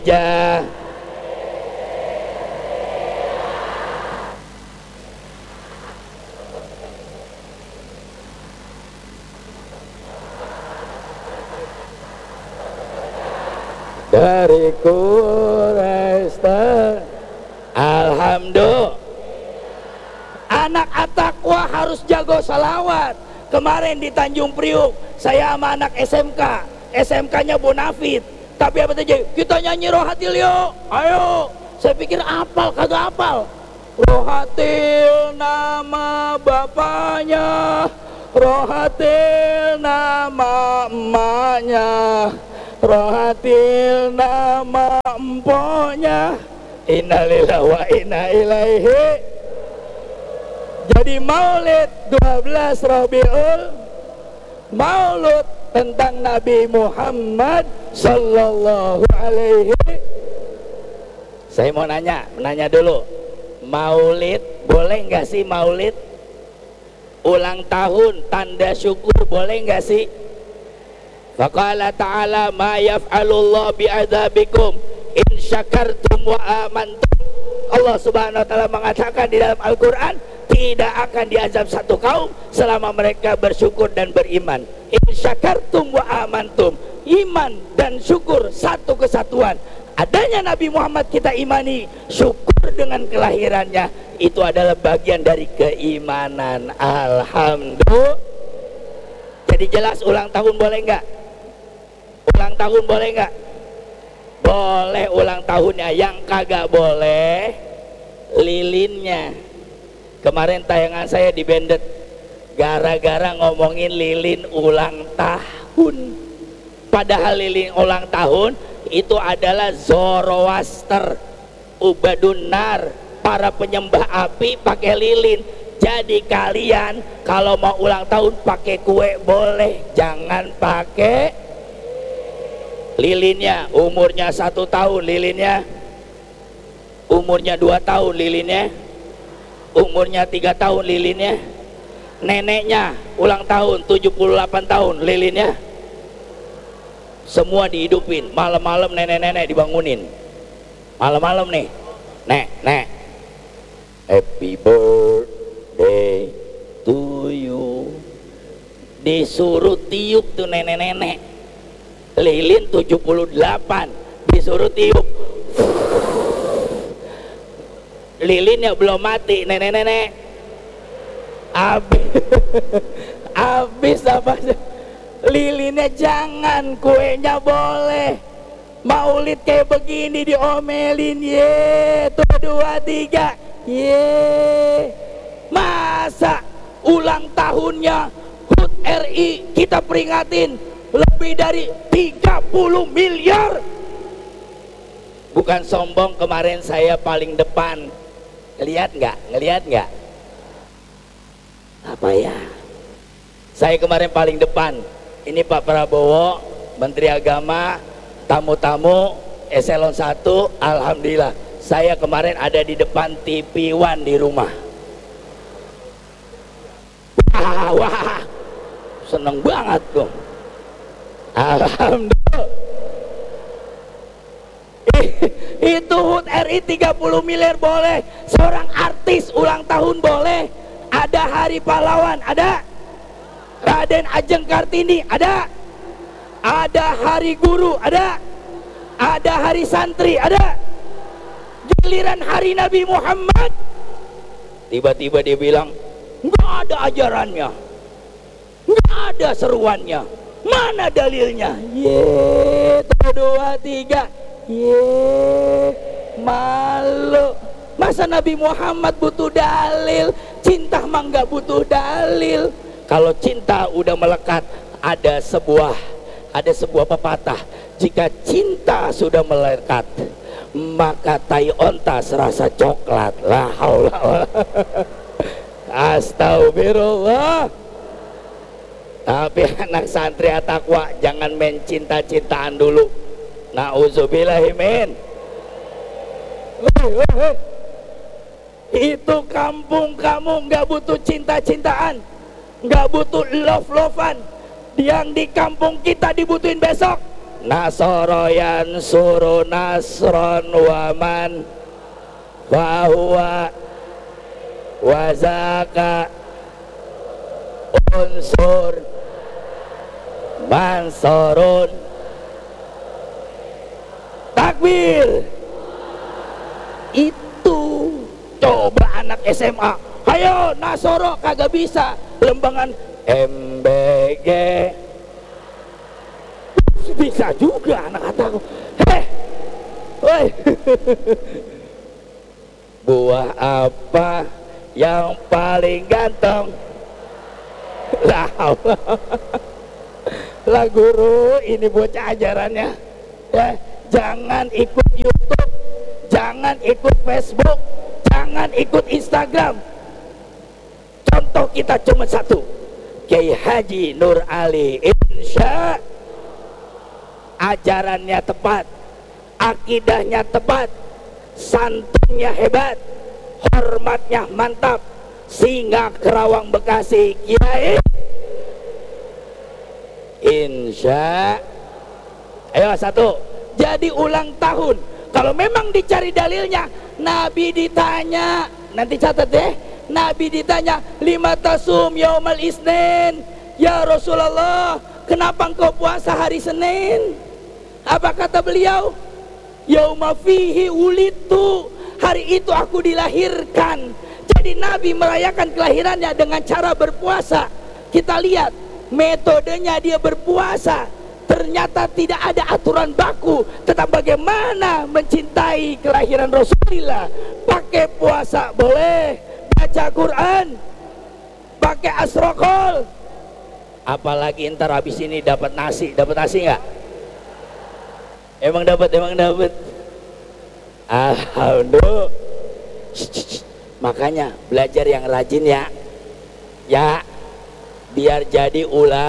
Ja. Dari Quraisy, alhamdulillah. Anak at-taqwa harus jago salawat. Kemarin di Tanjung Priuk saya sama anak SMK-nya Bonafit. Tapi apa saja, kita nyanyi Rohatil yuk, ayo. Saya pikir apal, kagak apal. Rohatil nama bapaknya, Rohatil nama emaknya, Rohatil nama empoknya. Innalillahi wa inna ilaihi. Jadi maulid 12 Rabiul Maulud tentang Nabi Muhammad sallallahu alaihi. Saya mau nanya dulu. Maulid boleh nggak sih maulid? Ulang tahun tanda syukur boleh nggak sih? Faqala ta'ala ma yaf'alullah bi'adzabikum in syakartum wa amantum. Allah subhanahu wa ta'ala mengatakan di dalam Al-Quran, tidak akan diazab satu kaum selama mereka bersyukur dan beriman. In syakartum wa amantum. Iman dan syukur satu kesatuan. Adanya Nabi Muhammad kita imani, syukur dengan kelahirannya, itu adalah bagian dari keimanan. Alhamdulillah. Jadi jelas ulang tahun boleh nggak? Ulang tahun boleh nggak? Boleh ulang tahunnya. Yang kagak boleh lilinnya. Kemarin tayangan saya di Bendet gara-gara ngomongin lilin ulang tahun. Padahal lilin ulang tahun itu adalah Zoroaster, Ubadun Nar, para penyembah api pakai lilin. Jadi kalian kalau mau ulang tahun pakai kue boleh, jangan pakai lilinnya. Umurnya 1 tahun lilinnya, umurnya 2 tahun lilinnya, umurnya 3 tahun lilinnya, neneknya ulang tahun 78 tahun lilinnya, semua dihidupin. Malam-malam nenek-nenek dibangunin, malam-malam nih, nek happy birthday to you, disuruh tiup tuh nenek-nenek. Lilin 78 disuruh tiup. Lilinnya belum mati, nenek-nenek habis apa? Lilinnya jangan, kuenya boleh. Maulid kayak begini diomelin, ye, tuh 2, 3, ye. Masa ulang tahunnya HUT RI kita peringatin lebih dari 30 miliar. Bukan sombong, kemarin saya paling depan. Ngelihat nggak? Apa ya? Saya kemarin paling depan. Ini Pak Prabowo, Menteri Agama, tamu-tamu eselon 1. Alhamdulillah, saya kemarin ada di depan TV One di rumah. Wah, seneng banget dong. Alhamdulillah. Itu HUT RI 30 miliar boleh. Seorang artis ulang tahun boleh. Ada Hari Pahlawan, ada. Raden Ajeng Kartini, ada. Ada Hari Guru, ada. Ada Hari Santri, ada. Giliran Hari Nabi Muhammad, tiba-tiba dia bilang nggak ada ajarannya, nggak ada seruannya, mana dalilnya? Ye, 2, 3. Ye, malu. Masa Nabi Muhammad butuh dalil? Cinta mah nggak butuh dalil. Kalau cinta udah melekat, ada sebuah pepatah, jika cinta sudah melekat, maka tai onta serasa coklat. La haula. Astagfirullah. Tapi anak santri at-taqwa jangan main cinta-cintaan dulu. Nauzubillahimin. Itu kampung kamu nggak butuh cinta-cintaan, nggak butuh love-lovean. Yang di kampung kita dibutuhin besok nasara yansuru nasron waman fahuwa wazaka unsur mansurun. Takbir. Itu coba anak SMA, ayo nasoro kagak bisa, lembangan MBG bisa juga anak kataku. Woi. Buah apa yang paling ganteng? Lah lah guru, ini bocah ajarannya ya. Jangan ikut YouTube, jangan ikut Facebook, jangan ikut Instagram. Contoh kita cuma satu, Kiai Haji Nur Ali Insya. Ajarannya tepat, akidahnya tepat, santunnya hebat, hormatnya mantap. Singa Kerawang Bekasi Kiai Insya. Ayo satu, jadi ulang tahun. Kalau memang dicari dalilnya, Nabi ditanya, nanti catat deh, Nabi ditanya, lima tasum yaumal isnin, ya Rasulullah, kenapa engkau puasa hari Senin? Apa kata beliau? Yauma fihi ulitu, hari itu aku dilahirkan. Jadi Nabi merayakan kelahirannya dengan cara berpuasa. Kita lihat metodenya, dia berpuasa. Ternyata tidak ada aturan baku tentang bagaimana mencintai kelahiran Rasulullah. Pakai puasa boleh, baca Quran, pakai asrokol. Apalagi ntar habis ini dapat nasi nggak? Emang dapat. Alhamdulillah. Makanya belajar yang rajin ya, biar jadi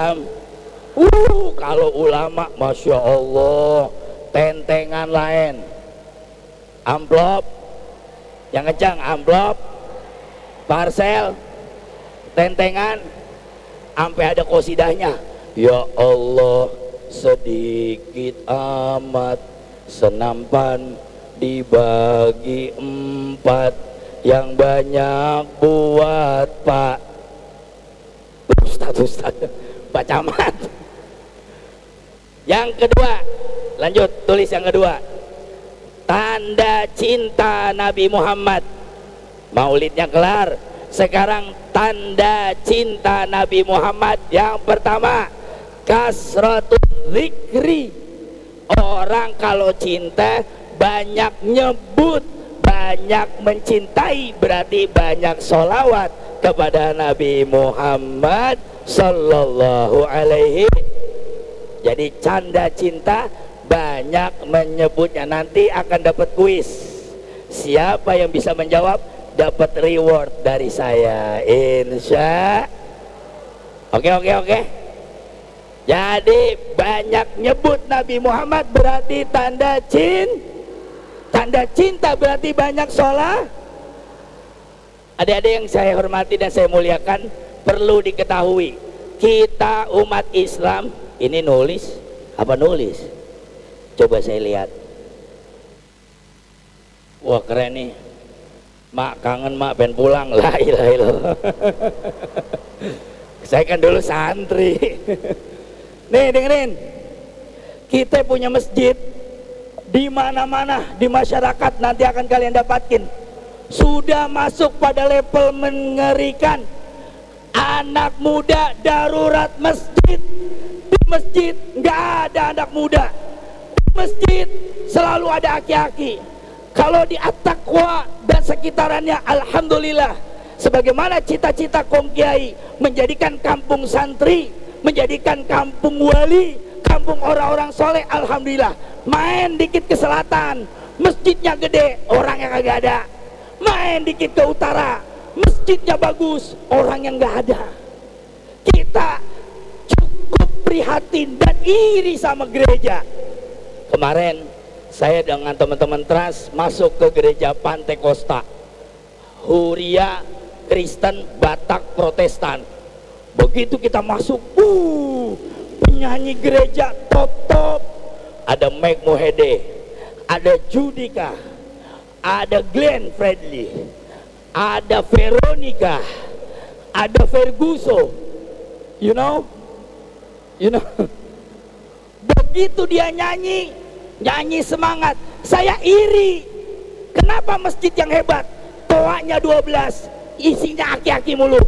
kalau ulama, masya Allah, tentengan lain, amplop, yang kencang, amplop, parcel, tentengan, sampai ada qosidahnya. Ya Allah, sedikit amat senampan dibagi 4, yang banyak buat Pak Ustadz Pak Camat. Yang kedua, lanjut tulis yang kedua, tanda cinta Nabi Muhammad. Maulidnya kelar, sekarang tanda cinta Nabi Muhammad. Yang pertama, kasratul zikri. Orang kalau cinta banyak nyebut, banyak mencintai, berarti banyak sholawat kepada Nabi Muhammad sallallahu alaihi. Jadi canda cinta banyak menyebutnya. Nanti akan dapat kuis, siapa yang bisa menjawab dapat reward dari saya, insya. Oke. Jadi banyak nyebut Nabi Muhammad berarti tanda cinta, berarti banyak sholat. Adik-adik yang saya hormati dan saya muliakan, perlu diketahui, kita umat Islam ini nulis apa nulis? Coba saya lihat. Wah keren nih. Mak kangen, mak pengen pulang. La ilaha illallah. Saya kan dulu santri. Nih dengerin, kita punya masjid di mana-mana di masyarakat, nanti akan kalian dapatin. Sudah masuk pada level mengerikan. Anak muda darurat masjid. Di masjid nggak ada anak muda. Di masjid selalu ada aki-aki. Kalau di At-Taqwa dan sekitarannya, alhamdulillah, sebagaimana cita-cita Kong Kiai menjadikan kampung santri, menjadikan kampung wali, kampung orang-orang soleh, alhamdulillah. Main dikit ke selatan, masjidnya gede, orang yang kagak ada. Main dikit ke utara, masjidnya bagus, orang yang gak ada. Kita cukup prihatin dan iri sama gereja. Kemarin saya dengan teman-teman Trans masuk ke gereja Pantai Costa, Huria, Kristen, Batak, Protestan. Begitu kita masuk, penyanyi gereja top, ada Mike Mohede, ada Judika, ada Glenn Fredly, ada Veronica, ada Ferguso, you know. Begitu dia nyanyi semangat, saya iri. Kenapa masjid yang hebat, toanya 12, isinya aki-aki mulu.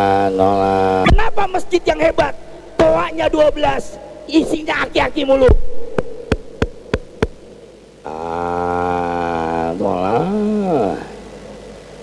Kenapa masjid yang hebat, toanya 12, isinya aki-aki mulu.